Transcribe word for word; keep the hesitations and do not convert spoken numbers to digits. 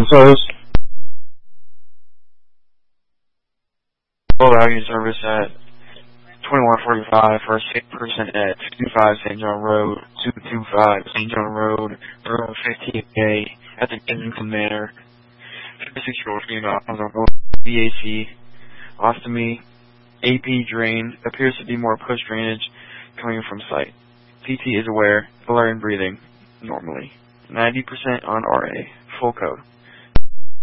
Service. Full value service at twenty-one forty-five for a sick person at two twenty-five Saint John Road, two twenty-five Saint John Road, room fifteen A at the Kensington Manor. fifty-six-year-old female on the B A C, ostomy, A P drain, appears to be more push drainage coming from site. P T is aware, delirium breathing, normally. ninety percent on R A, full code.